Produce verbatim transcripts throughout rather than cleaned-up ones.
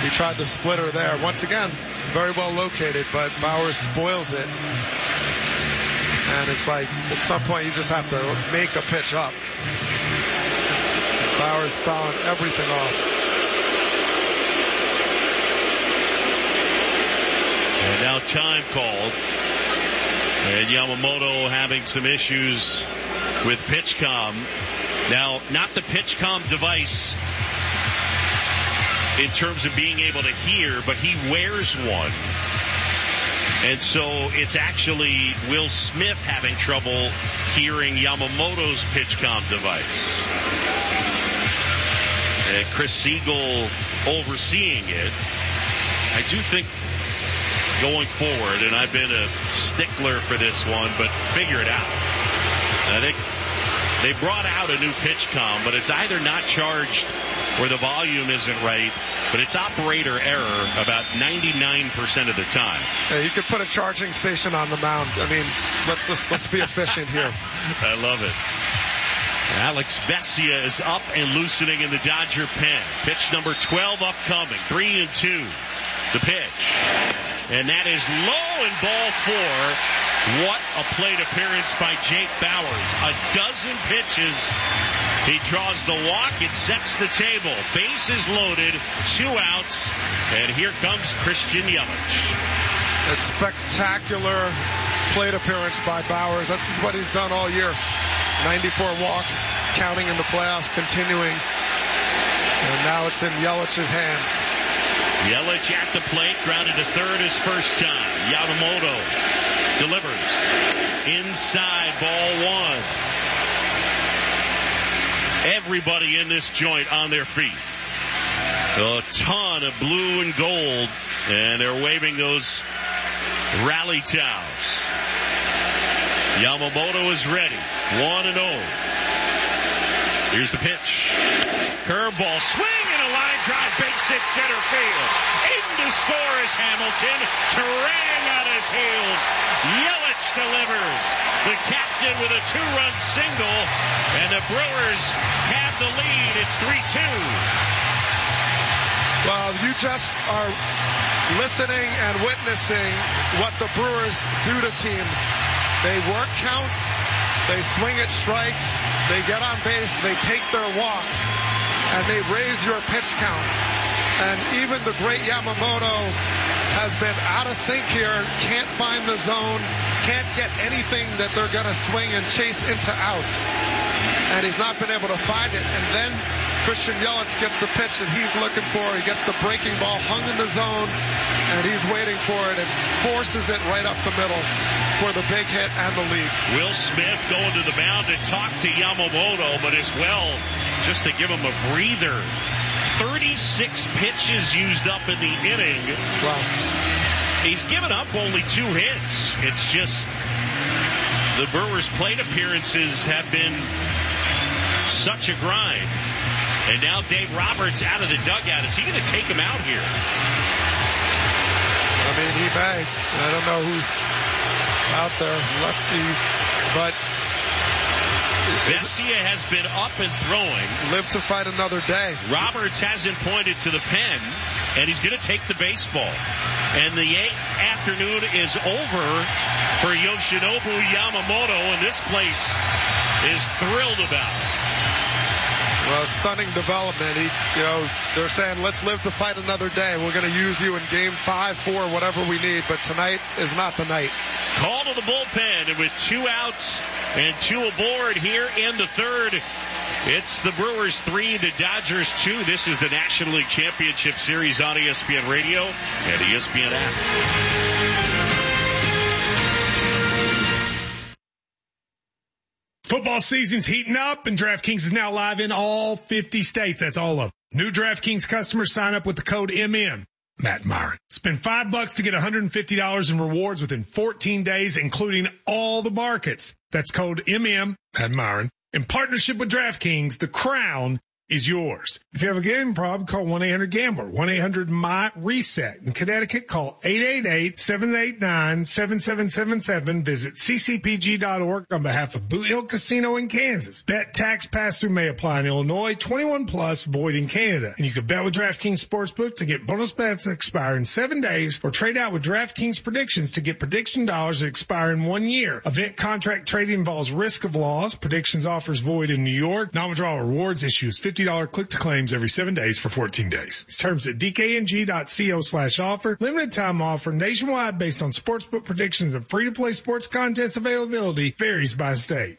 He tried the splitter there. Once again, very well located, but Bowers spoils it. And it's like, at some point, you just have to make a pitch up. Bowers fouling everything off. And now time called. And Yamamoto having some issues with PitchCom. Now, not the PitchCom device in terms of being able to hear, but he wears one. And so it's actually Will Smith having trouble hearing Yamamoto's PitchCom device. And Chris Siegel overseeing it. I do think going forward, and I've been a stickler for this one, but figure it out. I think they brought out a new PitchCom, but it's either not charged or the volume isn't right, but it's operator error about ninety-nine percent of the time. Yeah, you could put a charging station on the mound. I mean, let's just, let's be efficient here. I love it. Alex Vesia is up and loosening in the Dodger pen. Pitch number twelve upcoming. Three and two. The pitch. And that is low in ball four. What a plate appearance by Jake Bowers. A dozen pitches. He draws the walk. It sets the table. Bases loaded. Two outs. And here comes Christian Yelich. A spectacular plate appearance by Bowers. This is what he's done all year. ninety-four walks, counting in the playoffs, continuing. And now it's in Yelich's hands. Yelich at the plate, grounded to third his first time. Yamamoto delivers. Inside, ball one. Everybody in this joint on their feet. A ton of blue and gold, and they're waving those rally towels. Yamamoto is ready. one and oh. Here's the pitch. Curveball, swing, and a line drive, base hit center field. In to score is Hamilton, tearing on his heels. Yelich delivers. The captain with a two-run single, and the Brewers have the lead. It's three two. Well, you just are listening and witnessing what the Brewers do to teams. They work counts, they swing at strikes, they get on base, they take their walks, and they raise your pitch count. And even the great Yamamoto has been out of sync here, can't find the zone, can't get anything that they're going to swing and chase into outs. And he's not been able to find it. And then Christian Yelich gets the pitch that he's looking for. He gets the breaking ball hung in the zone, and he's waiting for it and forces it right up the middle for the big hit and the lead. Will Smith going to the mound to talk to Yamamoto, but as well, just to give him a breather. thirty-six pitches used up in the inning. Wow. He's given up only two hits. It's just the Brewers' plate appearances have been such a grind. And now Dave Roberts out of the dugout. Is he going to take him out here? I mean, he may. I don't know who's out there, lefty, but Vesia has been up and throwing. Live to fight another day. Roberts hasn't pointed to the pen, and he's going to take the baseball. And the afternoon is over for Yoshinobu Yamamoto, and this place is thrilled about it. Well, stunning development. He, you know, they're saying, let's live to fight another day. We're going to use you in game five, four, whatever we need, but tonight is not the night. Call to the bullpen, and with two outs and two aboard here in the third, it's the Brewers three, the Dodgers two. This is the National League Championship Series on E S P N Radio and E S P N app. Football season's heating up, and DraftKings is now live in all fifty states. That's all of them. New DraftKings customers sign up with the code M M. Matt Myron. Spend five bucks to get one hundred fifty dollars in rewards within fourteen days, including all the markets. That's code M M. Matt Myron. In partnership with DraftKings, the crown is yours. If you have a gambling problem, call one eight hundred gambler, one eight hundred M Y reset. In Connecticut, call eight eight eight, seven eight nine, seven seven seven seven. Visit c c p g dot org on behalf of Boot Hill Casino in Kansas. Bet tax pass-through may apply in Illinois, twenty-one plus, void in Canada. And you can bet with DraftKings Sportsbook to get bonus bets that expire in seven days or trade out with DraftKings predictions to get prediction dollars that expire in one year. Event contract trading involves risk of loss. Predictions offers void in New York. Non-withdrawal rewards issues fifty dollars click to claims every seven days for fourteen days. Terms at d k n g dot co slash offer. Limited time offer nationwide based on sportsbook predictions and free to play sports contest availability varies by state.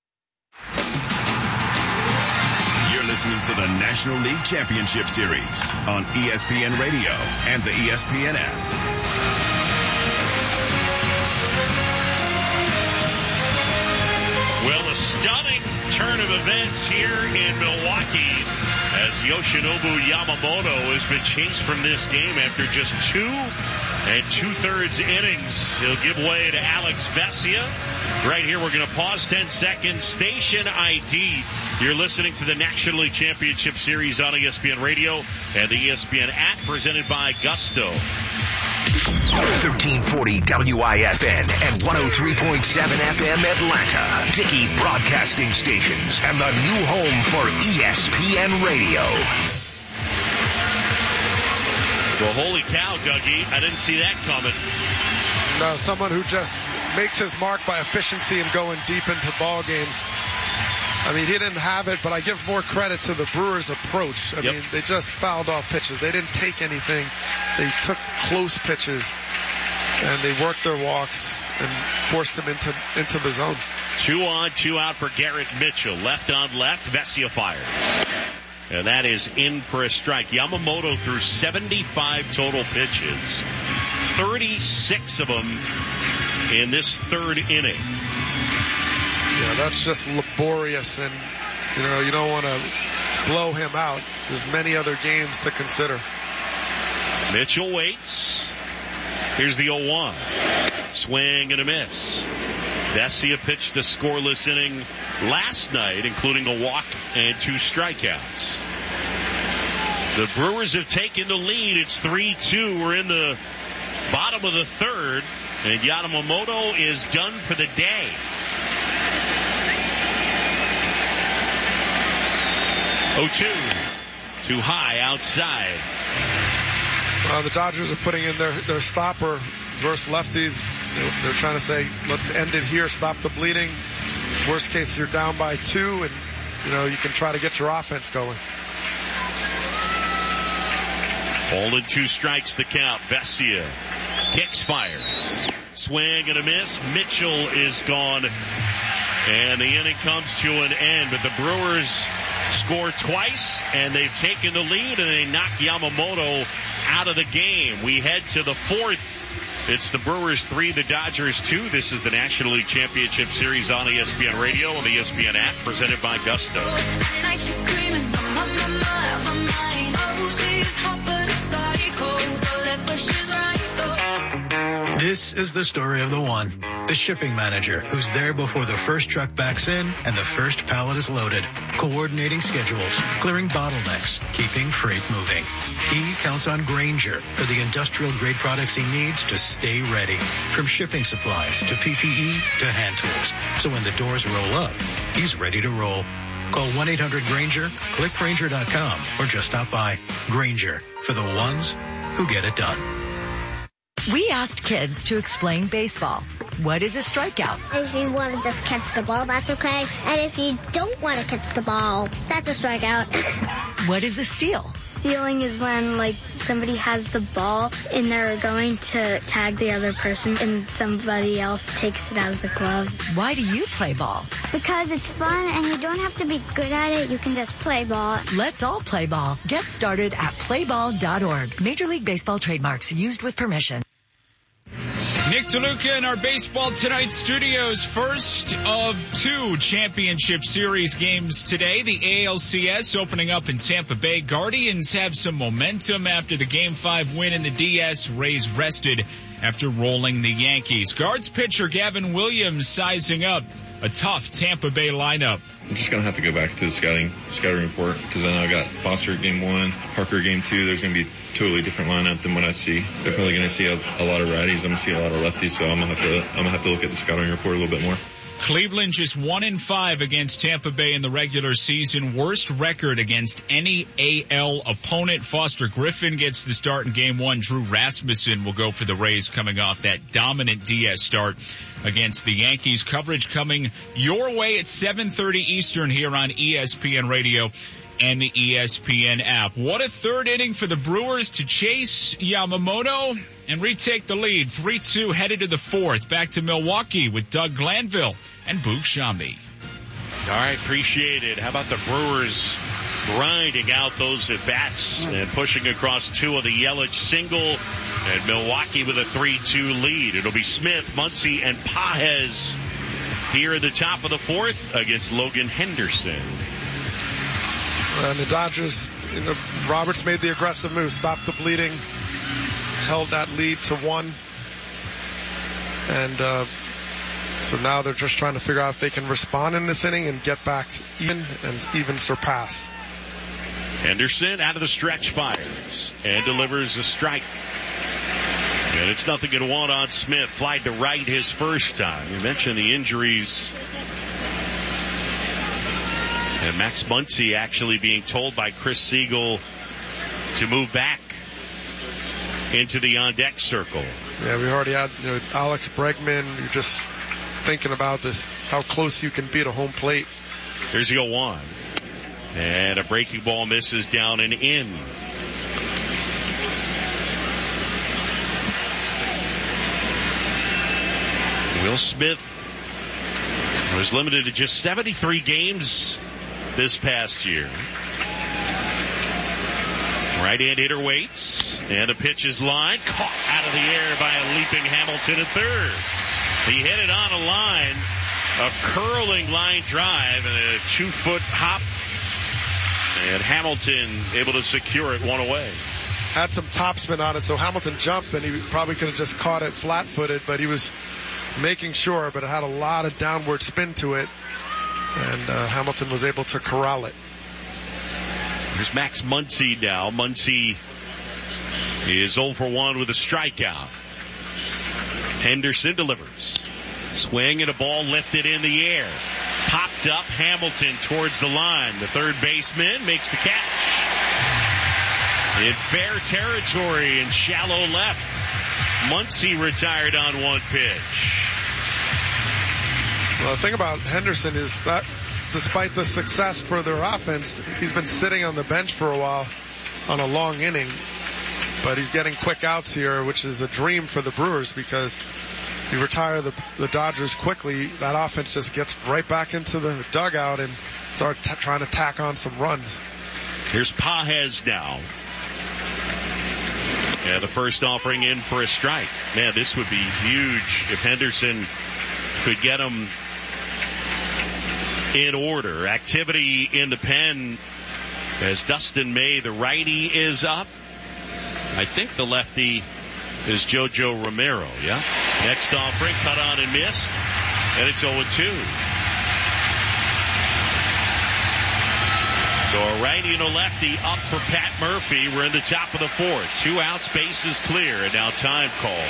You're listening to the National League Championship Series on E S P N Radio and the E S P N app. Well, a stunning turn of events here in Milwaukee as Yoshinobu Yamamoto has been chased from this game after just two and two-thirds innings. He'll give way to Alex Vesia. Right here, we're going to pause ten seconds. Station I D. You're listening to the National League Championship Series on E S P N Radio and the E S P N app, presented by Gusto. thirteen forty W I F N and one oh three point seven F M Atlanta. Dickey Broadcasting Stations and the new home for E S P N Radio. Well, holy cow, Dougie. I didn't see that coming. No, someone who just makes his mark by efficiency and going deep into ball games. I mean, he didn't have it, but I give more credit to the Brewers' approach. I yep. mean, they just fouled off pitches. They didn't take anything. They took close pitches, and they worked their walks and forced them into into the zone. Two on, two out for Garrett Mitchell. Left on left, Vesia fires. And that is in for a strike. Yamamoto threw seventy-five total pitches, thirty-six of them in this third inning. Yeah, that's just laborious, and, you know, you don't want to blow him out. There's many other games to consider. Mitchell waits. Here's the oh one. Swing and a miss. Vesia pitched the scoreless inning last night, including a walk and two strikeouts. The Brewers have taken the lead. It's three two. We're in the bottom of the third, and Yamamoto is done for the day. oh two. Too high outside. Uh, the Dodgers are putting in their, their stopper versus lefties. They're, they're trying to say, let's end it here, stop the bleeding. Worst case, you're down by two, and, you know, you can try to get your offense going. Holding two strikes to count. Vesia kicks fire. Swing and a miss. Mitchell is gone. And the inning comes to an end. But the Brewers score twice, and they've taken the lead, and they knock Yamamoto out of the game. We head to the fourth. It's the Brewers three, the Dodgers two. This is the National League Championship Series on E S P N Radio and the E S P N app, presented by Gusto. This is the story of the one, the shipping manager, who's there before the first truck backs in and the first pallet is loaded, coordinating schedules, clearing bottlenecks, keeping freight moving. He counts on Grainger for the industrial-grade products he needs to stay ready, from shipping supplies to P P E to hand tools. So when the doors roll up, he's ready to roll. Call one eight hundred Grainger, click Grainger dot com, or just stop by. Grainger, for the ones who get it done. We asked kids to explain baseball. What is a strikeout? If you want to just catch the ball, that's okay. And if you don't want to catch the ball, that's a strikeout. What is a steal? Stealing is when, like, somebody has the ball and they're going to tag the other person and somebody else takes it out of the glove. Why do you play ball? Because it's fun and you don't have to be good at it. You can just play ball. Let's all play ball. Get started at play ball dot org. Major League Baseball trademarks used with permission. Nick DeLuca in our Baseball Tonight studios. First of two championship series games today. The A L C S opening up in Tampa Bay. Guardians have some momentum after the Game five win in the D S. Rays rested after rolling the Yankees. Guards pitcher Gavin Williams sizing up a tough Tampa Bay lineup. I'm just going to have to go back to the scouting scouting report because I know I got Foster at game one, Parker at game two. There's going to be a totally different lineup than what I see. Definitely going to see a, a lot of righties. I'm going to see a lot of lefties, so I'm going to have to I'm going to have to look at the scouting report a little bit more. Cleveland just one in five against Tampa Bay in the regular season. Worst record against any A L opponent. Foster Griffin gets the start in game one. Drew Rasmussen will go for the Rays coming off that dominant D S start against the Yankees. Coverage coming your way at seven thirty Eastern here on E S P N Radio and the E S P N app. What a third inning for the Brewers to chase Yamamoto and retake the lead. three two headed to the fourth. Back to Milwaukee with Doug Glanville and Boog Shambi. All right, appreciate it. How about the Brewers grinding out those at-bats and pushing across two of the Yelich single, and Milwaukee with a three two lead. It'll be Smith, Muncy, and Pages here at the top of the fourth against Logan Henderson. And the Dodgers, you know, Roberts made the aggressive move, stopped the bleeding, held that lead to one. And uh, so now they're just trying to figure out if they can respond in this inning and get back to even and even surpass. Henderson out of the stretch fires and delivers a strike. And it's nothing in one on Smith. Flied to right his first time. You mentioned the injuries. And Max Muncy actually being told by Chris Siegel to move back into the on-deck circle. Yeah, we already had, you know, Alex Bregman. You're just thinking about this, how close you can be to home plate. Here's the oh one. And a breaking ball misses down and in. Will Smith was limited to just seventy-three games this past year. Right-hand hitter waits, and a pitch is lined, caught out of the air by a leaping Hamilton at third. He hit it on a line, a curling line drive, and a two-foot hop, and Hamilton able to secure it one away. Had some topspin on it, so Hamilton jumped, and he probably could have just caught it flat-footed, but he was making sure, but it had a lot of downward spin to it, and uh, Hamilton was able to corral it. Here's Max Muncy now. Muncy is oh for one with a strikeout. Henderson delivers. Swing and a ball lifted in the air. Popped up, Hamilton towards the line. The third baseman makes the catch. In fair territory in shallow left. Muncy retired on one pitch. Well, the thing about Henderson is that despite the success for their offense, he's been sitting on the bench for a while on a long inning. But he's getting quick outs here, which is a dream for the Brewers because you retire the, the Dodgers quickly. That offense just gets right back into the dugout and start t- trying to tack on some runs. Here's Pages now. Yeah, the first offering in for a strike. Man, this would be huge if Henderson could get him in order. Activity in the pen as Dustin May, the righty, is up. I think the lefty is JoJo Romero, yeah? Next offering, cut on and missed, and it's oh two. So a righty and a lefty up for Pat Murphy. We're in the top of the fourth. Two outs, bases clear, and now time call.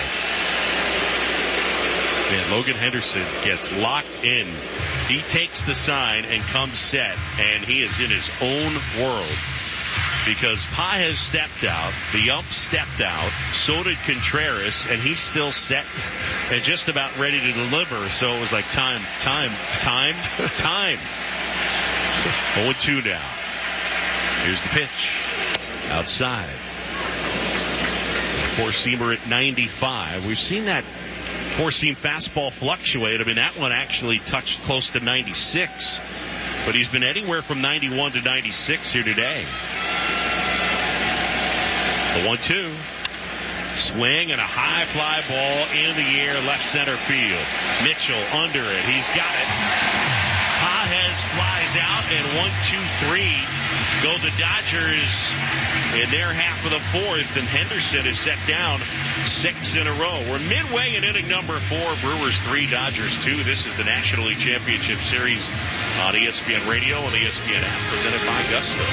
Man, Logan Henderson gets locked in. He takes the sign and comes set, and he is in his own world. Because Pages stepped out, the ump stepped out, so did Contreras, and he's still set and just about ready to deliver. So it was like time, time, time, time. oh two now. Here's the pitch. Outside. Four-seamer at ninety-five. We've seen that four-seam fastball fluctuate. I mean, that one actually touched close to ninety-six. But he's been anywhere from ninety-one to ninety-six here today. The one two. Swing and a high fly ball in the air, left center field. Mitchell under it. He's got it. Pages flies out, and one, two, three go the Dodgers in their half of the fourth, and Henderson is set down six in a row. We're midway in inning number four. Brewers three, Dodgers two. This is the National League Championship Series on E S P N Radio and the E S P N app, presented by Gusto.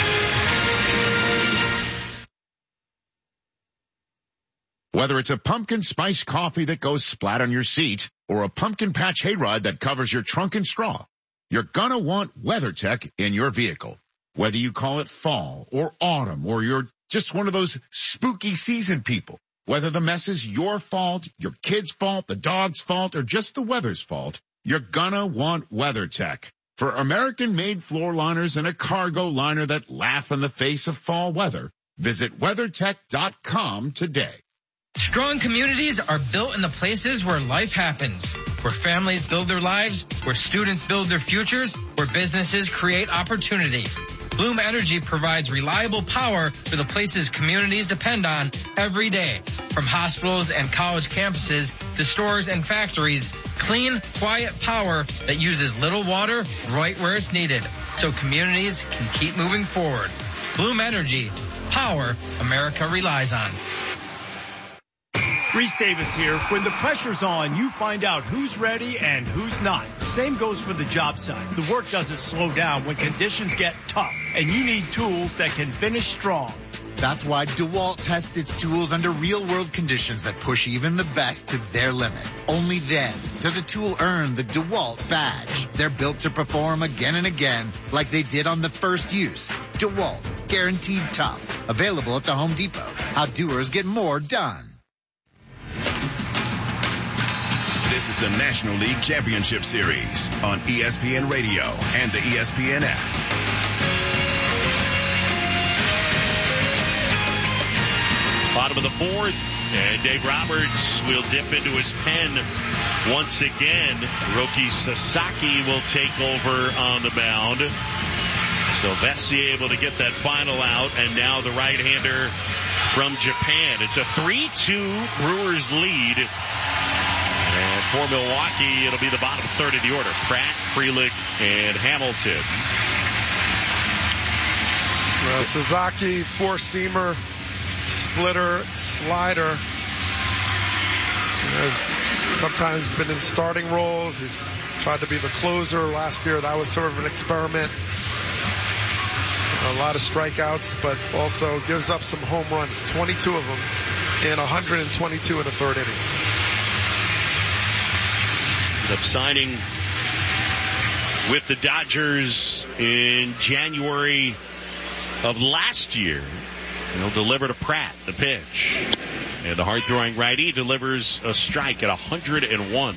Whether it's a pumpkin spice coffee that goes splat on your seat or a pumpkin patch hayride that covers your trunk and straw, you're gonna want WeatherTech in your vehicle. Whether you call it fall or autumn or you're just one of those spooky season people, whether the mess is your fault, your kid's fault, the dog's fault, or just the weather's fault, you're gonna want WeatherTech. For American-made floor liners and a cargo liner that laugh in the face of fall weather, visit WeatherTech dot com today. Strong communities are built in the places where life happens, where families build their lives, where students build their futures, where businesses create opportunity. Bloom Energy provides reliable power for the places communities depend on every day. From hospitals and college campuses to stores and factories, clean, quiet power that uses little water right where it's needed, so communities can keep moving forward. Bloom Energy, power America relies on. Reese Davis here. When the pressure's on, you find out who's ready and who's not. The same goes for the job site. The work doesn't slow down when conditions get tough, and you need tools that can finish strong. That's why DeWalt tests its tools under real-world conditions that push even the best to their limit. Only then does a tool earn the DeWalt badge. They're built to perform again and again like they did on the first use. DeWalt, guaranteed tough. Available at the Home Depot. How doers get more done. This is the National League Championship Series on E S P N Radio and the E S P N app. Bottom of the fourth, and Dave Roberts will dip into his pen once again. Roki Sasaki will take over on the mound. So Vessi able to get that final out, and now the right-hander from Japan. It's a three two Brewers lead. And for Milwaukee, it'll be the bottom third of the order. Pratt, Frelick, and Hamilton. Uh, Sasaki, four-seamer, splitter, slider. He has sometimes been in starting roles. He's tried to be the closer last year. That was sort of an experiment. A lot of strikeouts, but also gives up some home runs, twenty-two of them in one hundred twenty-two in the third innings. Ends up signing with the Dodgers in January of last year. He'll deliver to Pratt, the pitch. And the hard-throwing righty delivers a strike at one hundred one.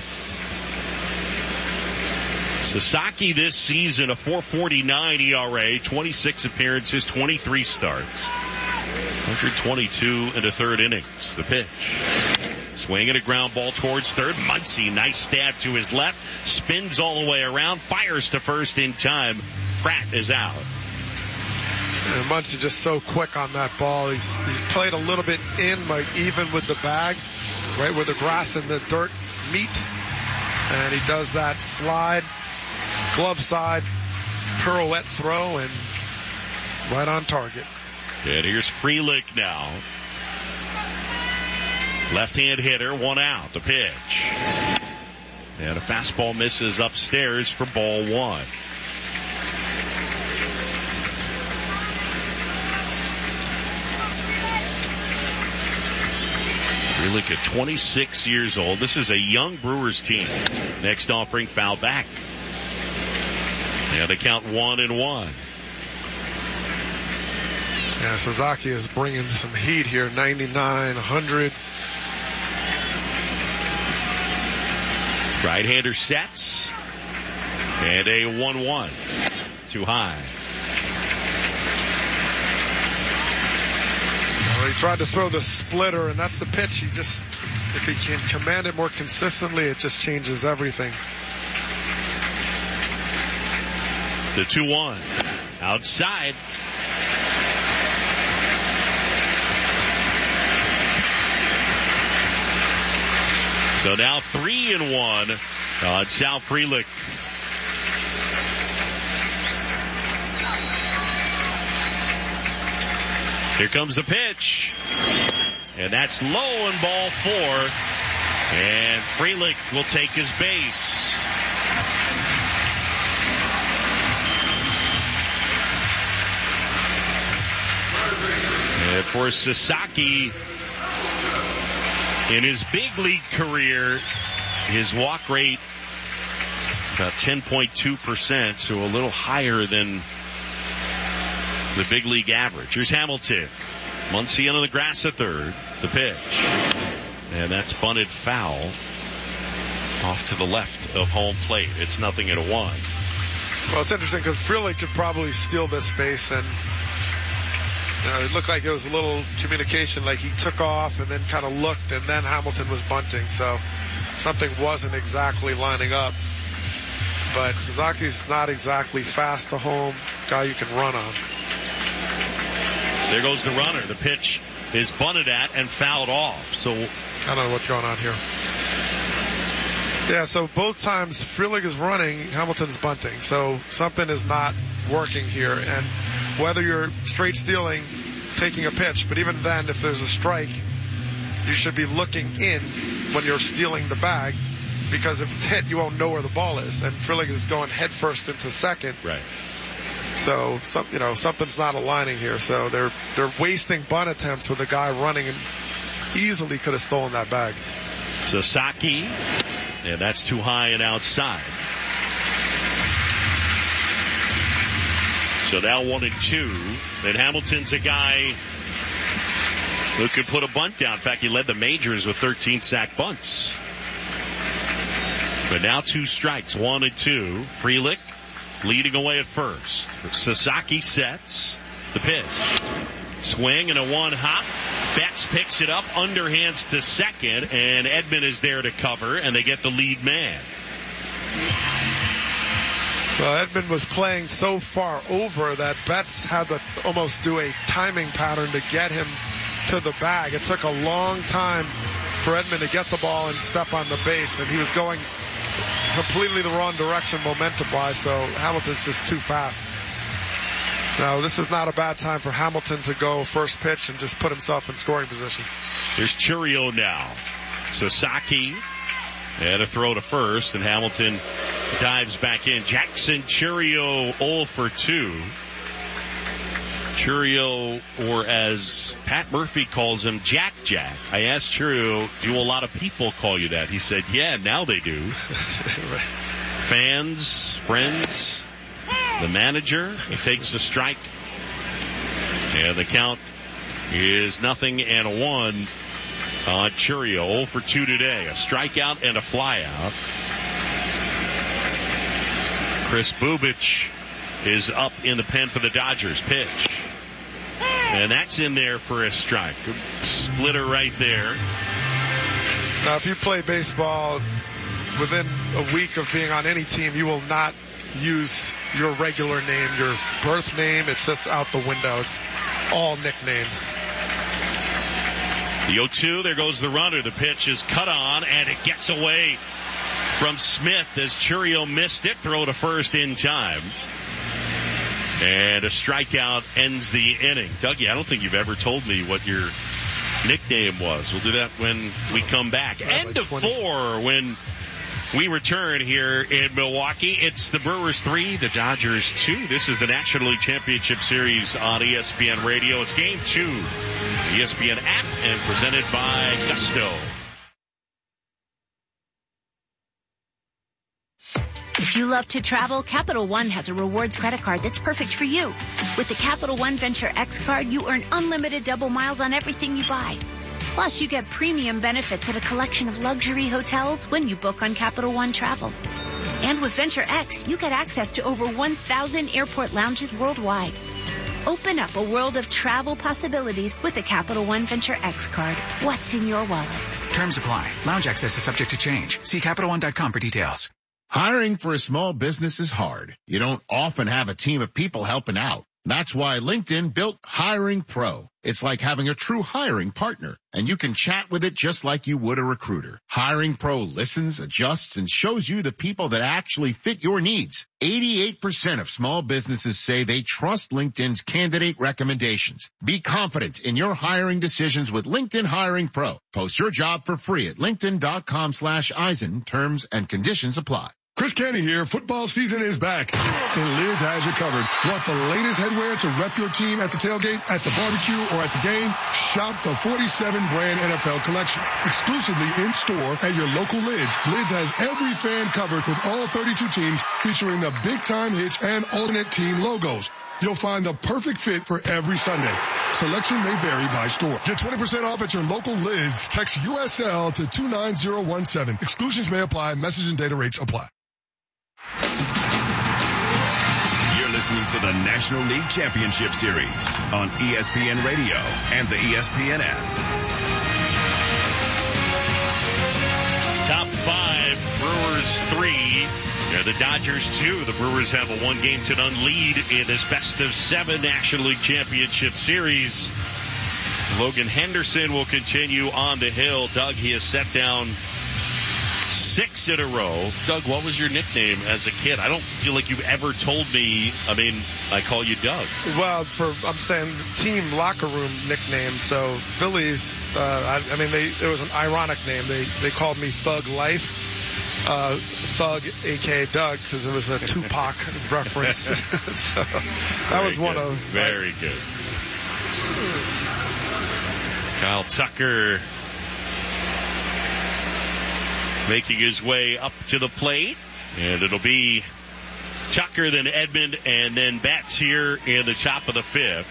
Sasaki this season, a four forty-nine E R A, twenty-six appearances, twenty-three starts. one hundred twenty-two in the third innings. The pitch. Swinging a ground ball towards third. Muncy, nice stab to his left. Spins all the way around. Fires to first in time. Pratt is out. And Muncy just so quick on that ball. He's he's played a little bit in, like even with the bag, right where the grass and the dirt meet. And he does that slide, glove side, pirouette throw, and right on target. And here's Frelick now. Left-hand hitter, one out. The pitch. And a fastball misses upstairs for ball one. Frelick at twenty-six years old. This is a young Brewers team. Next offering, foul back. And they count one and one. Yeah, Sasaki is bringing some heat here. ninety-nine, one hundred. Right-hander sets. And a one one. Too high. Well, he tried to throw the splitter, and that's the pitch. He just, if he can command it more consistently, it just changes everything. The two one. Outside. So now three and one on Sal Frelick. Here comes the pitch. And that's low and ball four. And Frelick will take his base. And for Sasaki, in his big league career, his walk rate about ten point two percent, so a little higher than the big league average. Here's Hamilton. Muncy on the grass at third. The pitch. And that's bunted foul off to the left of home plate. It's nothing at a one. Well, it's interesting because Frelick could probably steal this base, and you know, it looked like it was a little communication, like he took off and then kind of looked, and then Hamilton was bunting, so something wasn't exactly lining up. But Suzuki's not exactly fast to home, guy you can run on. There goes the runner. The pitch is bunted at and fouled off. So I don't know what's going on here. Yeah, so both times Frelick is running, Hamilton's bunting. So something is not working here. And whether you're straight stealing, taking a pitch, but even then, if there's a strike, you should be looking in when you're stealing the bag, because if it's hit, you won't know where the ball is. And Frelick is going head first into second. Right. So some, you know, something's not aligning here. So they're they're wasting bunt attempts with a guy running and easily could have stolen that bag. Sasaki, and that's too high and outside. So now one and two. And Hamilton's a guy who could put a bunt down. In fact, he led the majors with thirteen sack bunts. But now two strikes, one and two. Frelick leading away at first. Sasaki sets the pitch. Swing and a one hop. Betts picks it up, underhands to second, and Edman is there to cover, and they get the lead man. Well, Edman was playing so far over that Betts had to almost do a timing pattern to get him to the bag. It took a long time for Edman to get the ball and step on the base, and he was going completely the wrong direction momentum-wise, so Hamilton's just too fast. Now, this is not a bad time for Hamilton to go first pitch and just put himself in scoring position. Here's Churio now. Sasaki and a throw to first, and Hamilton dives back in. Jackson Churio oh for two. Churio, or as Pat Murphy calls him, Jack Jack. I asked Churio, do a lot of people call you that? He said, yeah, now they do. Right. Fans, friends, the manager. He takes the strike. And the count is nothing and a one on Churio. oh for two today. A strikeout and a flyout. Chris Bubich is up in the pen for the Dodgers. Pitch. And that's in there for a strike. Splitter right there. Now, if you play baseball within a week of being on any team, you will not use your regular name, your birth name. It's just out the window. It's all nicknames. The oh two, there goes the runner. The pitch is cut on, and it gets away from Smith as Churio missed it. Throw to first in time. And a strikeout ends the inning. Dougie, I don't think you've ever told me what your nickname was. We'll do that when we come back. End like of four when we return here in Milwaukee. It's the Brewers three, the Dodgers two. This is the National League Championship Series on E S P N Radio. It's game two. E S P N app and presented by Gusto. If you love to travel, Capital One has a rewards credit card that's perfect for you. With the Capital One Venture X card, you earn unlimited double miles on everything you buy. Plus, you get premium benefits at a collection of luxury hotels when you book on Capital One Travel. And with Venture X, you get access to over one thousand airport lounges worldwide. Open up a world of travel possibilities with the Capital One Venture X card. What's in your wallet? Terms apply. Lounge access is subject to change. See Capital One dot com for details. Hiring for a small business is hard. You don't often have a team of people helping out. That's why LinkedIn built Hiring Pro. It's like having a true hiring partner, and you can chat with it just like you would a recruiter. Hiring Pro listens, adjusts, and shows you the people that actually fit your needs. eighty-eight percent of small businesses say they trust LinkedIn's candidate recommendations. Be confident in your hiring decisions with LinkedIn Hiring Pro. Post your job for free at linkedin.com slash Eisen. Terms and conditions apply. Chris Canty here. Football season is back, and Lids has you covered. Want the latest headwear to rep your team at the tailgate, at the barbecue, or at the game? Shop the forty-seven brand N F L collection. Exclusively in store at your local Lids. Lids has every fan covered with all thirty-two teams, featuring the big time hits and alternate team logos. You'll find the perfect fit for every Sunday. Selection may vary by store. Get twenty percent off at your local Lids. Text U S L to two nine zero one seven. Exclusions may apply. Message and data rates apply. You're listening to the National League Championship Series on E S P N Radio and the E S P N app. Top five, Brewers three. Yeah, the Dodgers two. The Brewers have a one game to none lead in this best of seven National League Championship Series. Logan Henderson will continue on the hill. Doug, he has set down six in a row. Doug, what was your nickname as a kid? I don't feel like you've ever told me. I mean, I call you Doug. Well, for I'm saying team locker room nickname. So Phillies, uh, I, I mean, they it was an ironic name. They they called me Thug Life. Uh, Thug, a k a. Doug, because it was a Tupac reference. So that Very was one good. of Very like, good. Kyle Tucker making his way up to the plate, and it'll be Tucker, then Edmund, and then Betts here in the top of the fifth.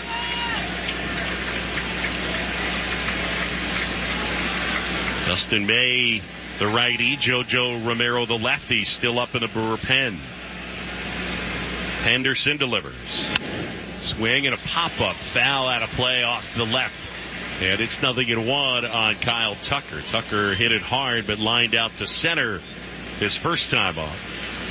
Dustin May, the righty, JoJo Romero, the lefty, still up in the Brewer pen. Henderson delivers. Swing and a pop-up, foul out of play off to the left. And it's nothing in one on Kyle Tucker. Tucker hit it hard, but lined out to center his first time up.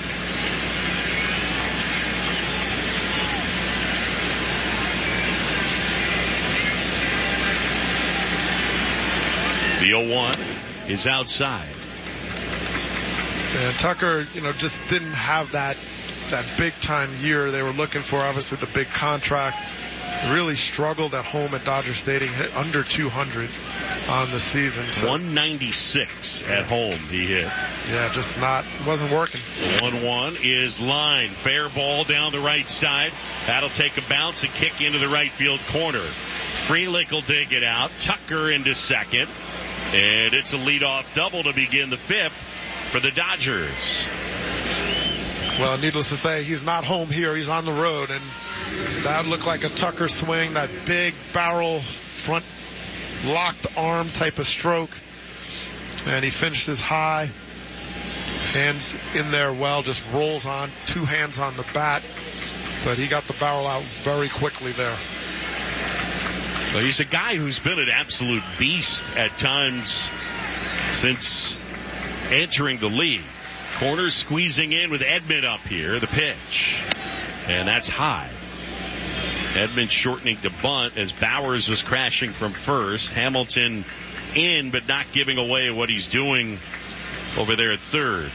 The oh one is outside. And Tucker, you know, just didn't have that that big time year they were looking for. Obviously, the big contract. Really struggled at home at Dodger Stadium, hit under two hundred on the season. So. one ninety-six at home he hit. Yeah, just not, wasn't working. The one one is line. Fair ball down the right side. That'll take a bounce and kick into the right field corner. Frelick will dig it out. Tucker into second. And it's a leadoff double to begin the fifth for the Dodgers. Well, needless to say, he's not home here. He's on the road, and that looked like a Tucker swing, that big barrel front locked arm type of stroke. And he finished his high. Hands in there well, just rolls on, two hands on the bat. But he got the barrel out very quickly there. Well, he's a guy who's been an absolute beast at times since entering the league. Corners squeezing in with Edmund up here. The pitch. And that's high. Edmund shortening to bunt as Bowers was crashing from first. Hamilton in, but not giving away what he's doing over there at third.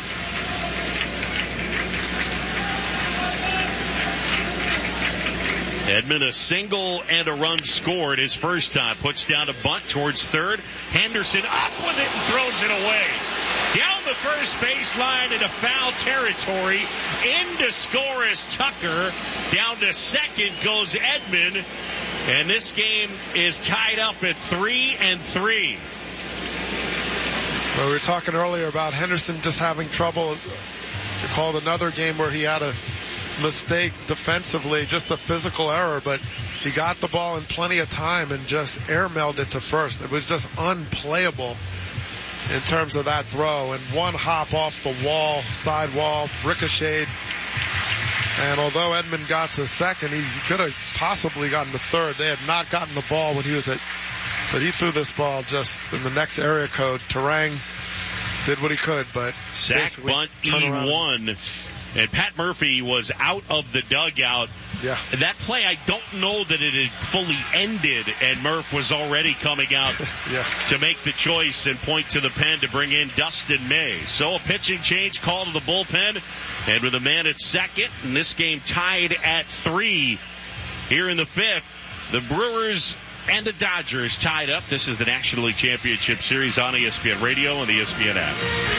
Edmund a single and a run scored his first time. Puts down a bunt towards third. Henderson up with it and throws it away. Down the first baseline into foul territory. In to score is Tucker. Down to second goes Edmund. And this game is tied up at three and three. Well, we were talking earlier about Henderson just having trouble. You called another game where he had a mistake defensively, just a physical error, but he got the ball in plenty of time and just airmailed it to first. It was just unplayable in terms of that throw, and one hop off the wall, side wall, ricocheted. And although Edmund got to second, he could have possibly gotten to third. They had not gotten the ball when he was at, but he threw this ball just in the next area code. Terang did what he could, but sack bunt E one. And Pat Murphy was out of the dugout. Yeah. That play, I don't know that it had fully ended, and Murph was already coming out yeah. to make the choice and point to the pen to bring in Dustin May. So a pitching change call to the bullpen, and with a man at second, and this game tied at three here in the fifth, the Brewers and the Dodgers tied up. This is the National League Championship Series on E S P N Radio and the E S P N app.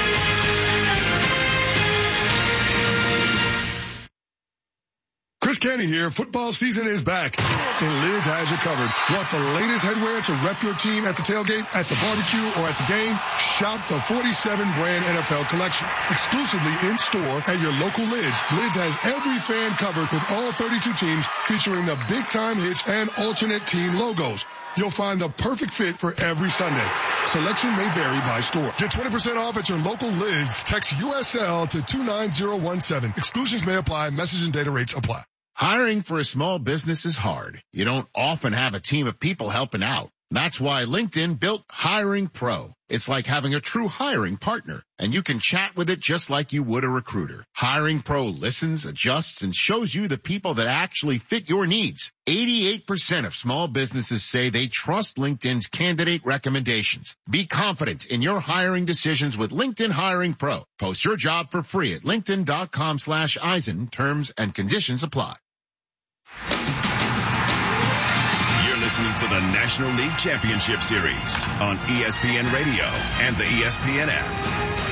Chris Canty here. Football season is back, and Liz has you covered. Want the latest headwear to rep your team at the tailgate, at the barbecue, or at the game? Shop the forty-seven brand N F L collection. Exclusively in store at your local Lids. Lids has every fan covered with all thirty-two teams, featuring the big time hits and alternate team logos. You'll find the perfect fit for every Sunday. Selection may vary by store. Get twenty percent off at your local Lids. Text U S L to two nine zero one seven. Exclusions may apply. Message and data rates apply. Hiring for a small business is hard. You don't often have a team of people helping out. That's why LinkedIn built Hiring Pro. It's like having a true hiring partner, and you can chat with it just like you would a recruiter. Hiring Pro listens, adjusts, and shows you the people that actually fit your needs. eighty-eight percent of small businesses say they trust LinkedIn's candidate recommendations. Be confident in your hiring decisions with LinkedIn Hiring Pro. Post your job for free at linkedin.com slash Eisen. Terms and conditions apply. You're listening to the National League Championship Series on E S P N Radio and the E S P N app.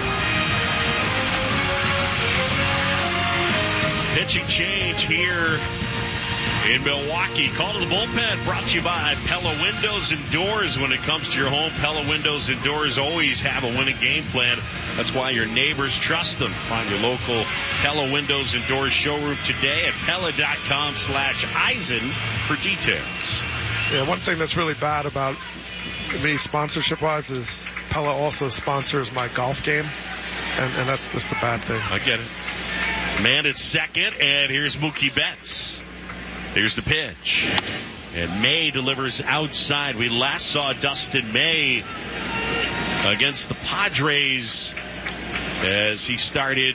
Pitching change here in Milwaukee. Call to the bullpen brought to you by Pella Windows and Doors. When it comes to your home, Pella Windows and Doors always have a winning game plan. That's why your neighbors trust them. Find your local Pella Windows and Doors showroom today at Pella.com slash Eisen for details. Yeah, one thing that's really bad about me sponsorship-wise is Pella also sponsors my golf game, and, and that's just the bad thing. I get it. Man at second, and here's Mookie Betts. Here's the pitch. And May delivers outside. We last saw Dustin May against the Padres as he started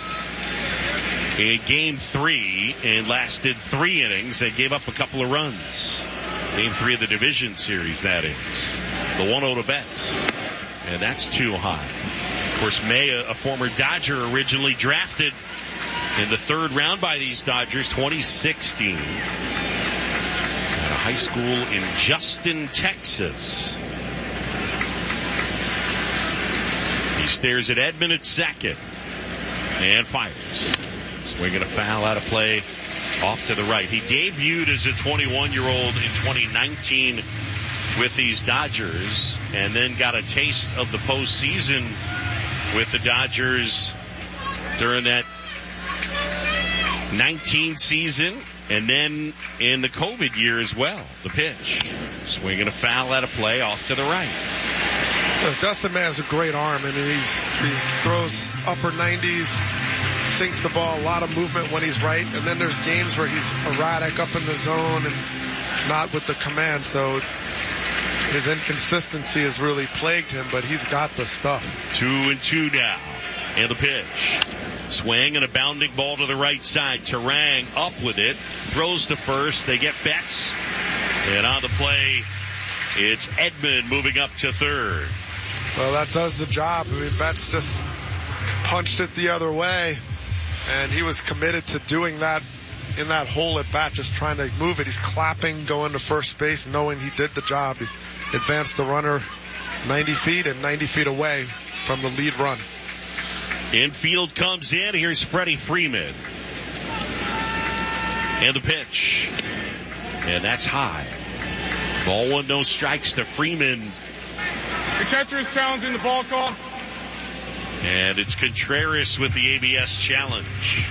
in game three and lasted three innings and gave up a couple of runs. Game three of the division series, that is. The one oh to Betts. And that's too high. Of course, May, a, a former Dodger, originally drafted in the third round by these Dodgers, twenty sixteen. At a high school in Justin, Texas. He stares at Edman at second and fires. Swinging a foul out of play off to the right. He debuted as a twenty-one-year-old in twenty nineteen with these Dodgers and then got a taste of the postseason with the Dodgers during that nineteen season, and then in the COVID year as well. The pitch. Swinging a foul out of play off to the right. Look, Dustin May has a great arm. I mean, he's, he throws upper nineties, sinks the ball, a lot of movement when he's right, and then there's games where he's erratic up in the zone and not with the command, so his inconsistency has really plagued him, but he's got the stuff. Two and two now. And the pitch. Swing and a bounding ball to the right side. Terang up with it. Throws to first. They get Betts. And on the play, it's Edman moving up to third. Well, that does the job. I mean, Betts just punched it the other way, and he was committed to doing that in that hole at bat, just trying to move it. He's clapping, going to first base, knowing he did the job. He advanced the runner ninety feet and ninety feet away from the lead run. Infield comes in. Here's Freddie Freeman. And the pitch. And that's high. Ball one, no strikes to Freeman. The catcher is challenging the ball call. And it's Contreras with the A B S challenge.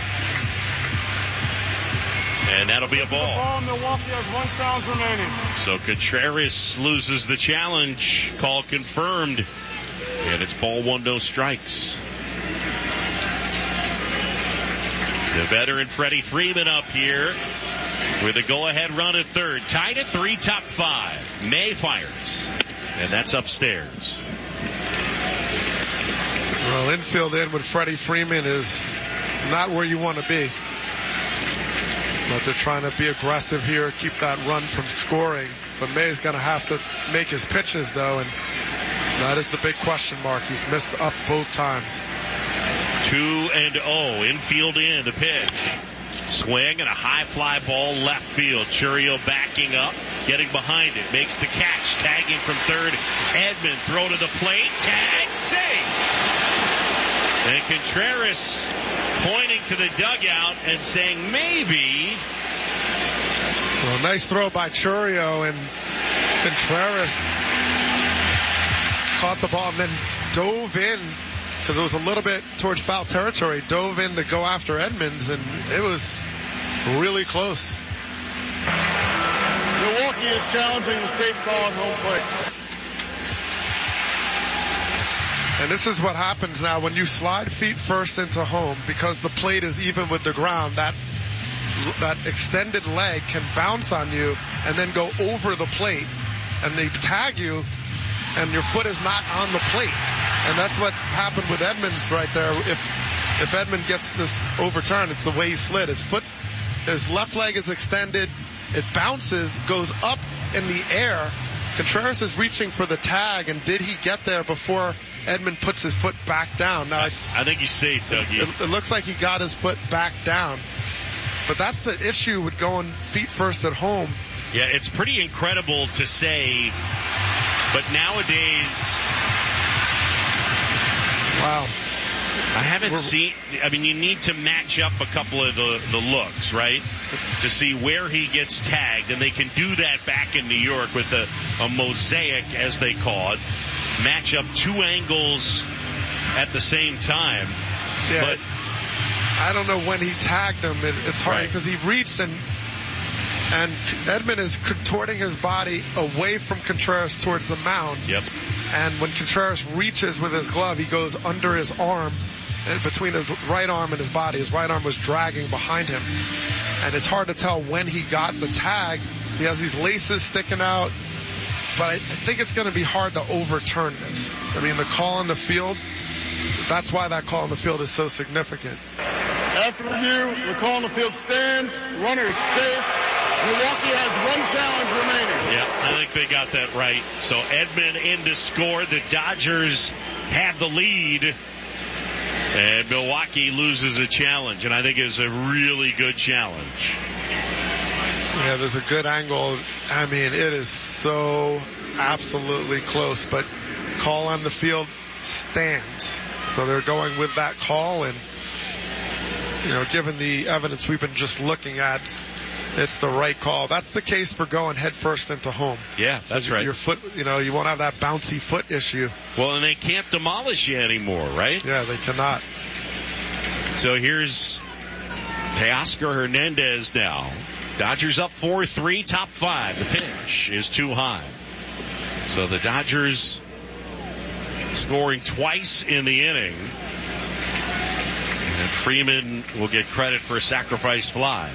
And that'll be a ball. Ball, Milwaukee has one challenge remaining. So Contreras loses the challenge. Call confirmed. And it's ball one, no strikes. The veteran Freddie Freeman up here with a go-ahead run at third. Tied at three, top five. May fires. And that's upstairs. Well, infield in with Freddie Freeman is not where you want to be. But they're trying to be aggressive here, keep that run from scoring. But May's going to have to make his pitches, though, and that is the big question mark. He's missed up both times. two and oh, infield in to pitch. Swing and a high fly ball left field. Chourio backing up, getting behind it, makes the catch, tagging from third. Edman throw to the plate, tag, save. And Contreras pointing to the dugout and saying maybe. Well, nice throw by Chourio, and Contreras caught the ball and then dove in because it was a little bit towards foul territory, dove in to go after Edmonds, and it was really close. Milwaukee is challenging the safe call on home plate. And this is what happens now when you slide feet first into home, because the plate is even with the ground. That that extended leg can bounce on you and then go over the plate, and they tag you, and your foot is not on the plate. And that's what happened with Edmonds right there. If if Edmund gets this overturned, it's the way he slid. His foot, his left leg is extended. It bounces, goes up in the air. Contreras is reaching for the tag, and did he get there before Edmund puts his foot back down? Now, I, I think he's safe, Dougie. It, it looks like he got his foot back down. But that's the issue with going feet first at home. Yeah, it's pretty incredible to say, but nowadays, wow. I haven't We're, seen, I mean, you need to match up a couple of the, the looks, right? To see where he gets tagged, and they can do that back in New York with a, a mosaic, as they call it. Match up two angles at the same time. Yeah, but I don't know when he tagged him. It, it's hard because right. he reached, and and Edman is contorting his body away from Contreras towards the mound. Yep. And when Contreras reaches with his glove, he goes under his arm, and between his right arm and his body. His right arm was dragging behind him. And it's hard to tell when he got the tag. He has these laces sticking out. But I, I think it's going to be hard to overturn this. I mean, the call on the field, that's why that call on the field is so significant. After review, the call on the field stands. Runner is safe. Milwaukee has one challenge remaining. Yeah, I think they got that right. So Edman in to score. The Dodgers have the lead. And Milwaukee loses a challenge, and I think it's a really good challenge. Yeah, there's a good angle. I mean, it is so absolutely close, but call on the field stands. So they're going with that call, and, you know, given the evidence we've been just looking at, it's the right call. That's the case for going head first into home. Yeah, that's right. Your foot, you know, you won't have that bouncy foot issue. Well, and they can't demolish you anymore, right? Yeah, they cannot. So here's Teoscar Hernandez now. Dodgers up four three, top five. The pitch is too high. So the Dodgers scoring twice in the inning. And Freeman will get credit for a sacrifice fly.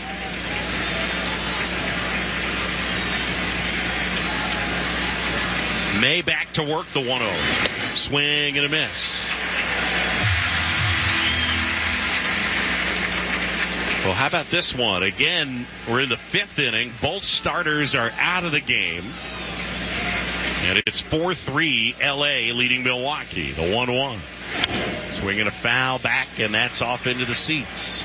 May back to work, the one oh. Swing and a miss. Well, how about this one? Again, we're in the fifth inning. Both starters are out of the game. And it's four three L A leading Milwaukee, the one one. Swinging a foul back, and that's off into the seats.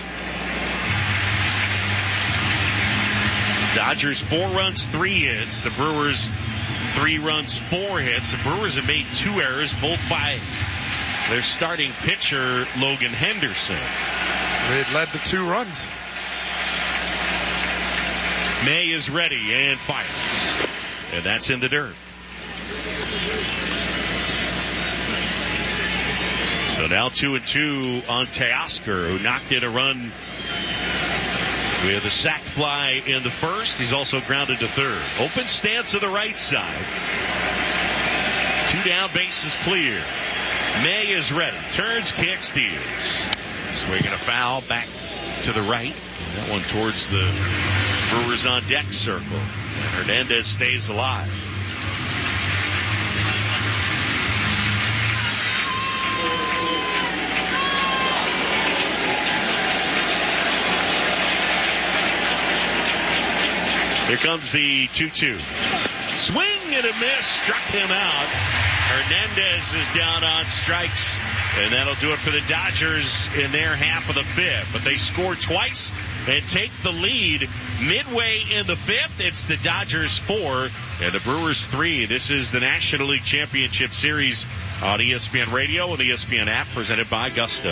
Dodgers four runs, three hits. The Brewers three runs, four hits. The Brewers have made two errors, both by their starting pitcher, Logan Henderson. It led to two runs. May is ready and fires. And that's in the dirt. So now two and two on Teoscar, who knocked in a run with a sac fly in the first. He's also grounded to third. Open stance to the right side. Two down, bases clear. May is ready. Turns, kicks, deals. Swinging a foul back to the right. That one towards the Brewers on deck circle. And Hernandez stays alive. Here comes the two two. Swing and a miss. Struck him out. Hernandez is down on strikes, and that'll do it for the Dodgers in their half of the fifth. But they score twice and take the lead midway in the fifth. It's the Dodgers four and the Brewers three. This is the National League Championship Series on E S P N Radio and the E S P N app, presented by Gusto.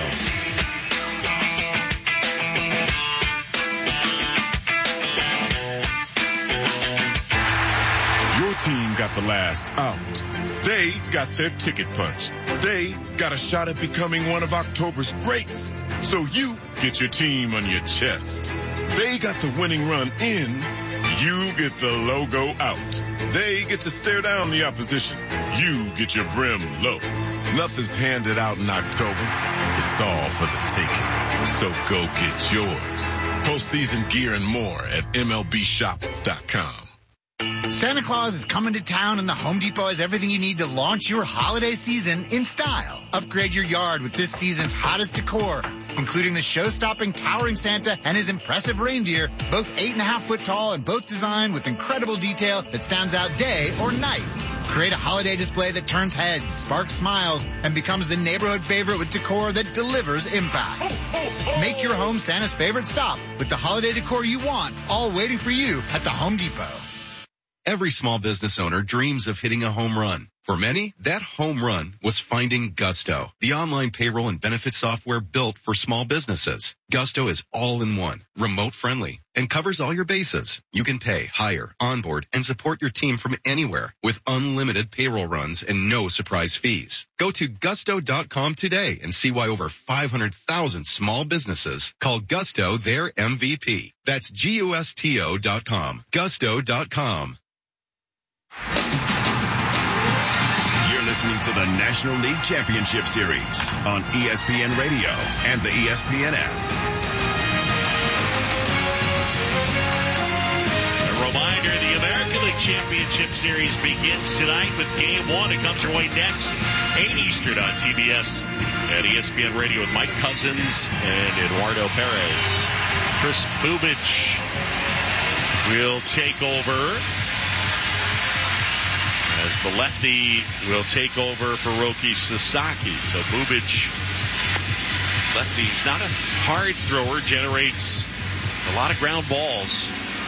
Your team got the last out. They got their ticket punched. They got a shot at becoming one of October's greats. So you get your team on your chest. They got the winning run in. You get the logo out. They get to stare down the opposition. You get your brim low. Nothing's handed out in October. It's all for the taking. So go get yours. Postseason gear and more at M L B shop dot com. Santa Claus is coming to town, and the Home Depot has everything you need to launch your holiday season in style. Upgrade your yard with this season's hottest decor, including the show-stopping towering Santa and his impressive reindeer, both eight and a half foot tall and both designed with incredible detail that stands out day or night. Create a holiday display that turns heads, sparks smiles, and becomes the neighborhood favorite with decor that delivers impact. Make your home Santa's favorite stop with the holiday decor you want, all waiting for you at the Home Depot. Every small business owner dreams of hitting a home run. For many, that home run was finding Gusto, the online payroll and benefit software built for small businesses. Gusto is all in one, remote friendly, and covers all your bases. You can pay, hire, onboard, and support your team from anywhere with unlimited payroll runs and no surprise fees. Go to gusto dot com today and see why over five hundred thousand small businesses call Gusto their M V P. That's G U S T O dot com. gusto dot com. You're listening to the National League Championship Series on E S P N Radio and the E S P N app. A reminder, the American League Championship Series begins tonight with Game one. It comes your way next, eight Eastern on T B S and E S P N Radio with Mike Cousins and Eduardo Perez. Chris Bubich will take over as the lefty will take over for Roki Sasaki. So Bubich, lefty's not a hard thrower, generates a lot of ground balls.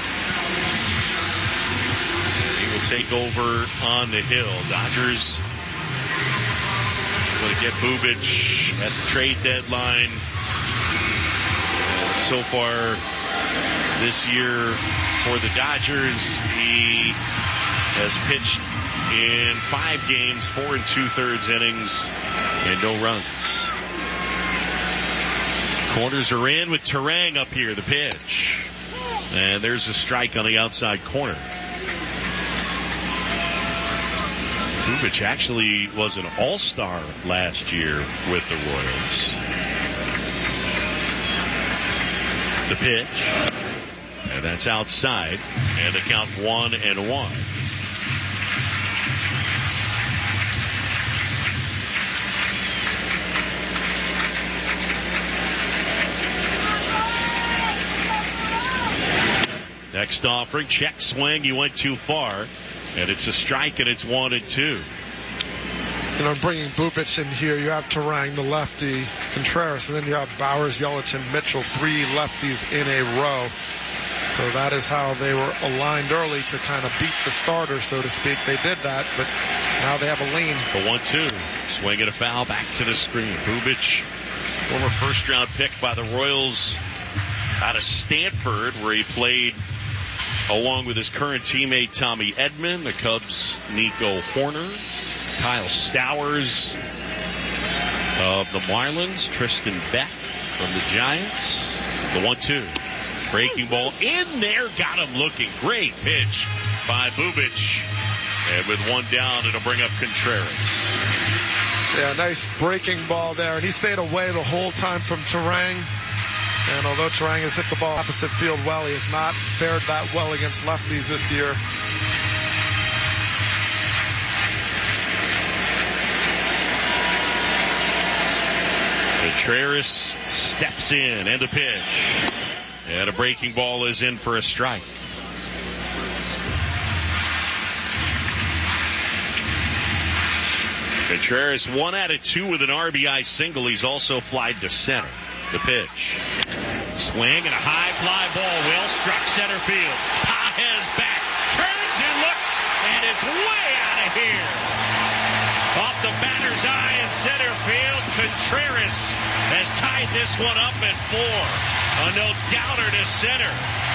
He will take over on the hill. Dodgers going to get Bubich at the trade deadline. And so far this year for the Dodgers, he has pitched in five games, four and two-thirds innings, and no runs. Corners are in with Turang up here, the pitch. And there's a strike on the outside corner. Bubich actually was an all-star last year with the Royals. The pitch. And that's outside. And the count one and one. Next offering, check swing. He went too far, and it's a strike, and it's one and two. You know, bringing Bubich in here, you have Turang, the lefty, Contreras, and then you have Bowers, Yelich, and Mitchell, three lefties in a row. So that is how they were aligned early to kind of beat the starter, so to speak. They did that, but now they have a lean. The one two, swing and a foul, back to the screen. Bubich, former first-round pick by the Royals out of Stanford, where he played along with his current teammate Tommy Edman, the Cubs' Nico Horner, Kyle Stowers of the Marlins, Tristan Beck from the Giants. The one two. Breaking ball in there, got him looking. Great pitch by Bubich. And with one down, it'll bring up Contreras. Yeah, nice breaking ball there. And he stayed away the whole time from Turang. And although Turang has hit the ball opposite field well, he has not fared that well against lefties this year. Contreras steps in and a pitch. And a breaking ball is in for a strike. Contreras one out of two with an R B I single. He's also flied to center. The pitch. Swing and a high fly ball. Well struck center field. Pages back. Turns and looks, and it's way out of here. Off the batter's eye in center field. Contreras has tied this one up at four. A no-doubter to center.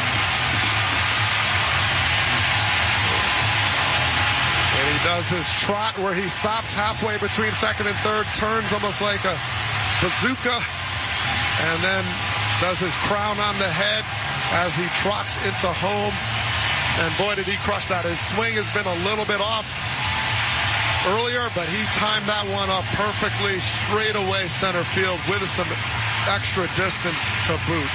And he does his trot where he stops halfway between second and third, turns almost like a bazooka, and then does his crown on the head as he trots into home. And boy, did he crush that. His swing has been a little bit off earlier, but he timed that one up perfectly, straight away center field with some extra distance to boot.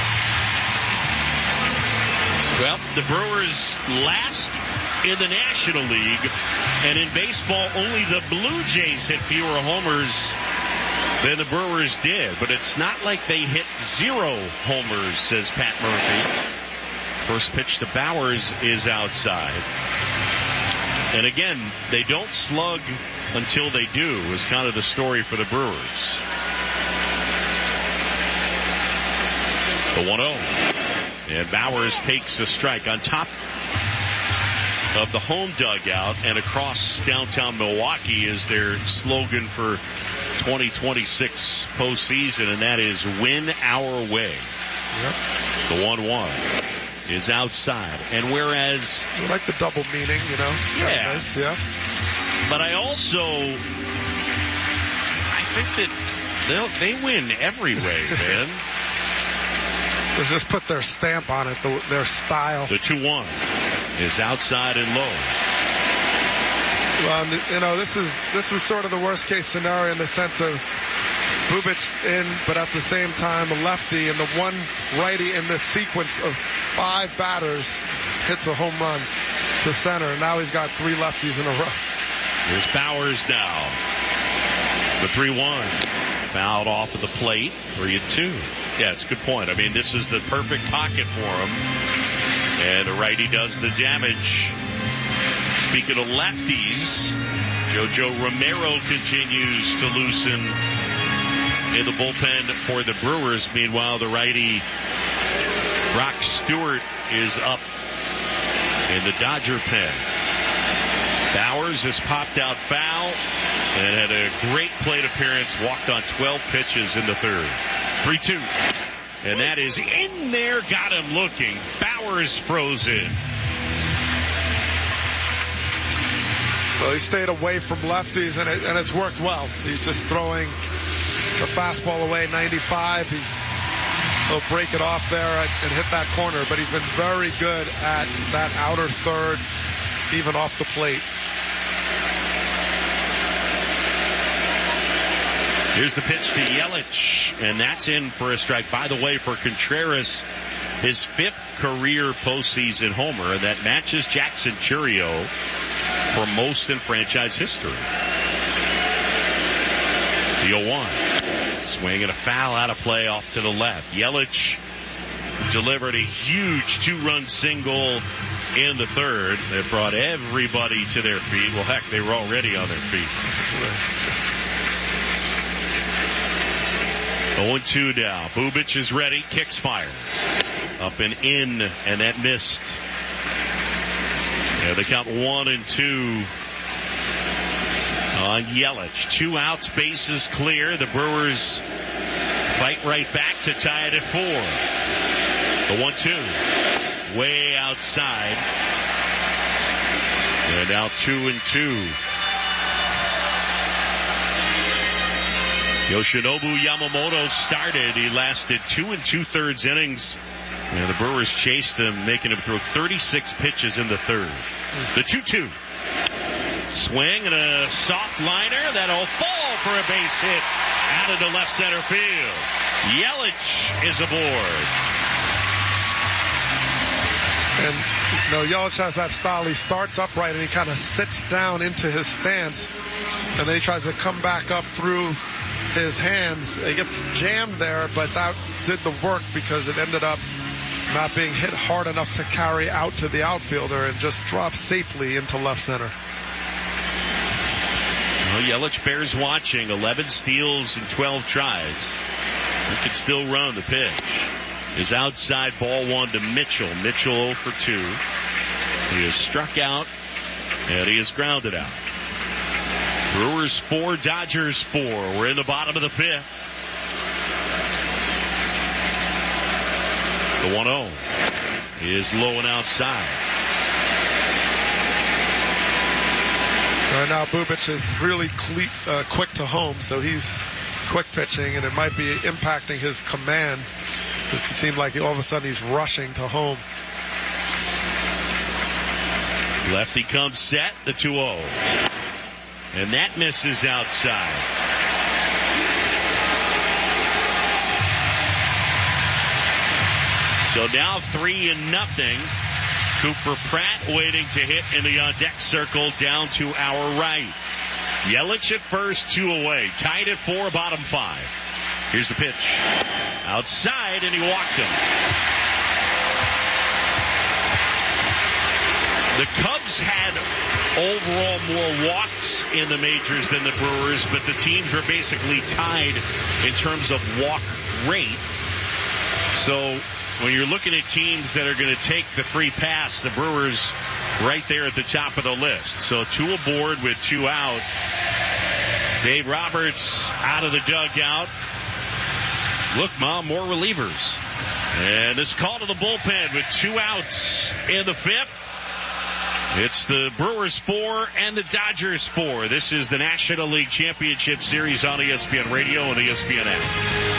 Well, the Brewers last in the National League, and in baseball, only the Blue Jays hit fewer homers than the Brewers did. But it's not like they hit zero homers, says Pat Murphy. First pitch to Bowers is outside. And again, they don't slug until they do, is kind of the story for the Brewers. The one oh. And Bowers takes a strike on top of the home dugout, and across downtown Milwaukee is their slogan for twenty twenty-six postseason, and that is win our way. Yep. The one one is outside. And whereas... I like the double meaning, you know. It's yeah. Nice, yeah. But I also... I think that they'll, they win every way, man. Let's just put their stamp on it, the, their style. The two one is outside and low. Well, you know, this is this was sort of the worst case scenario in the sense of Bubic in, but at the same time a lefty, and the one righty in this sequence of five batters hits a home run to center. And now he's got three lefties in a row. Here's Bowers now. The three one. Fouled off of the plate. Three and two. Yeah, it's a good point. I mean, this is the perfect pocket for him. And the righty does the damage. Speaking of lefties, Jojo Romero continues to loosen in the bullpen for the Brewers. Meanwhile, the righty Brock Stewart is up in the Dodger pen. Bowers has popped out foul and had a great plate appearance, walked on twelve pitches in the third. three two. And that is in there, got him looking. Bowers frozen. Well, he stayed away from lefties, and, it, and it's worked well. He's just throwing the fastball away, ninety-five. He's, he'll break it off there and hit that corner, but he's been very good at that outer third, even off the plate. Here's the pitch to Yelich, and that's in for a strike. By the way, for Contreras, his fifth career postseason homer, and that matches Jackson Chourio for most in franchise history. The oh one. Swing and a foul out of play off to the left. Yelich delivered a huge two-run single in the third that brought everybody to their feet. Well, heck, they were already on their feet. oh two now. Bubic is ready. Kicks, fires. Up and in, and that missed. Yeah, they count one and two on Yelich. Two outs, bases clear. The Brewers fight right back to tie it at four. The one two. Way outside. And now two and two. Yoshinobu Yamamoto started. He lasted two and two-thirds innings. And the Brewers chased him, making him throw thirty-six pitches in the third. The two two. Swing and a soft liner. That'll fall for a base hit out into left center field. Yelich is aboard. And, you know, Yelich has that style. He starts upright and he kind of sits down into his stance. And then he tries to come back up through his hands. He gets jammed there, but that did the work because it ended up not being hit hard enough to carry out to the outfielder and just dropped safely into left center. Well, Yelich bears watching. eleven steals and twelve tries. He can still run. The pitch is outside, ball one to Mitchell. Mitchell oh for two. He is struck out, and he is grounded out. Brewers four, Dodgers four. We're in the bottom of the fifth. The one oh is low and outside. Right now, Bubic is really cle- uh, quick to home, so he's quick pitching, and it might be impacting his command. It seemed like all of a sudden he's rushing to home. Lefty comes set, the two oh. And that misses outside. So now three and nothing. Cooper Pratt waiting to hit in the on-deck circle down to our right. Yelich at first, two away. Tied at four, bottom five. Here's the pitch. Outside, and he walked him. The Cubs had overall more walks in the majors than the Brewers, but the teams were basically tied in terms of walk rate. So when you're looking at teams that are going to take the free pass, the Brewers right there at the top of the list. So two aboard with two out. Dave Roberts out of the dugout. Look, Mom, more relievers. And this call to the bullpen with two outs in the fifth. It's the Brewers four and the Dodgers four. This is the National League Championship Series on E S P N Radio and E S P N app.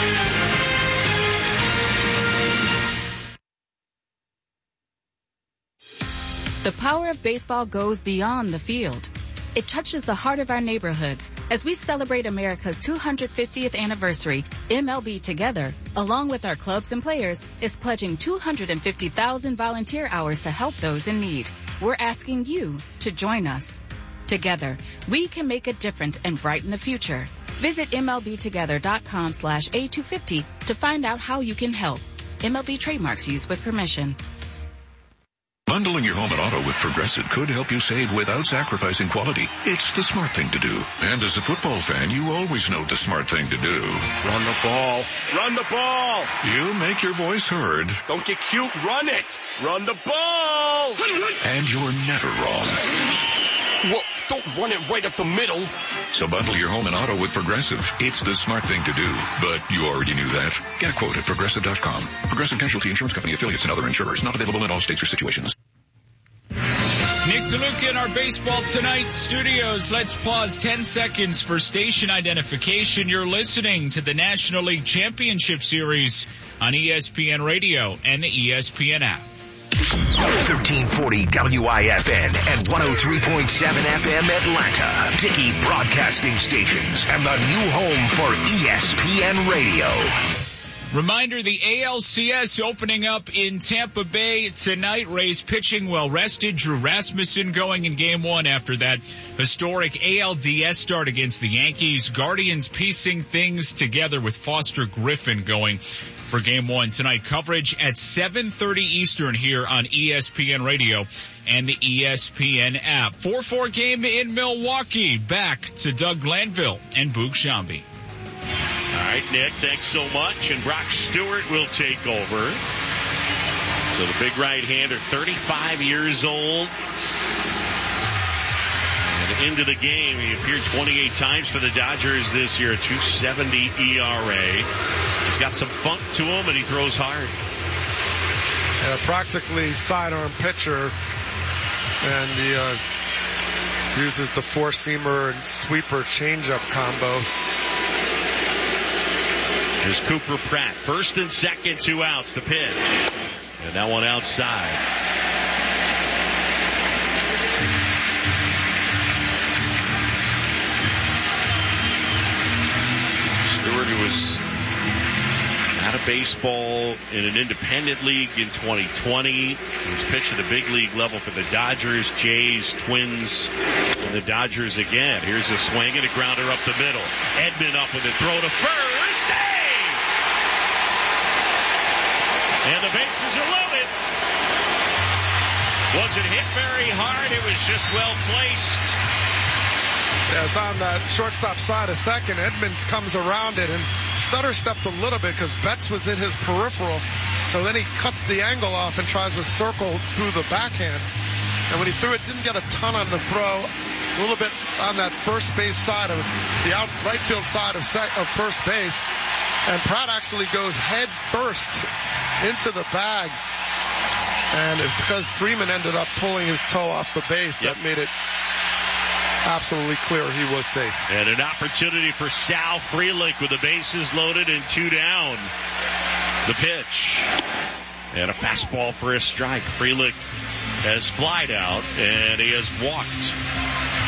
The power of baseball goes beyond the field. It touches the heart of our neighborhoods. As we celebrate America's two hundred fiftieth anniversary, M L B Together, along with our clubs and players, is pledging two hundred fifty thousand volunteer hours to help those in need. We're asking you to join us. Together, we can make a difference and brighten the future. Visit M L B together dot com slash A two fifty to find out how you can help. M L B trademarks used with permission. Bundling your home and auto with Progressive could help you save without sacrificing quality. It's the smart thing to do. And as a football fan, you always know the smart thing to do. Run the ball. Run the ball. You make your voice heard. Don't get cute. Run it. Run the ball. And you're never wrong. Well, don't run it right up the middle. So bundle your home and auto with Progressive. It's the smart thing to do. But you already knew that. Get a quote at Progressive dot com. Progressive Casualty Insurance Company affiliates and other insurers. Not available in all states or situations. Nick DeLuca in our Baseball Tonight studios. Let's pause ten seconds for station identification. You're listening to the National League Championship Series on E S P N Radio and the E S P N app. thirteen forty W I F N and one oh three point seven F M Atlanta. Dickey Broadcasting Stations and the new home for E S P N Radio. Reminder, the A L C S opening up in Tampa Bay tonight. Rays pitching well rested. Drew Rasmussen going in game one after that historic A L D S start against the Yankees. Guardians piecing things together with Foster Griffin going for game one tonight. Coverage at seven thirty Eastern here on E S P N Radio and the E S P N app. four four game in Milwaukee. Back to Doug Glanville and Boog Shambi. All right, Nick, thanks so much. And Brock Stewart will take over. So the big right-hander, thirty-five years old. And into the game, he appeared twenty-eight times for the Dodgers this year, a two seventy E R A. He's got some funk to him, and he throws hard. Yeah, practically sidearm pitcher. And he uh, uses the four-seamer and sweeper changeup combo. There's Cooper Pratt. First and second, two outs. The pitch. And that one outside. Stewart, who was out of baseball in an independent league in twenty twenty. He was pitched at the big league level for the Dodgers, Jays, Twins, and the Dodgers again. Here's a swing and a grounder up the middle. Edman up with a throw to first. Save! And the bases are loaded. Wasn't hit very hard. It was just well placed. Yeah, Yeah, it's on that shortstop side of second. Edmonds comes around it, and Stutter stepped a little bit because Betts was in his peripheral. So then he cuts the angle off and tries to circle through the backhand. And when he threw it, didn't get a ton on the throw. It's a little bit on that first base side of the out right field side of, sec, of first base. And Pratt actually goes head first into the bag. And it's because Freeman ended up pulling his toe off the base yep. that made it absolutely clear he was safe. And an opportunity for Sal Frelick with the bases loaded and two down. The pitch. And a fastball for a strike. Frelick has flied out, and he has walked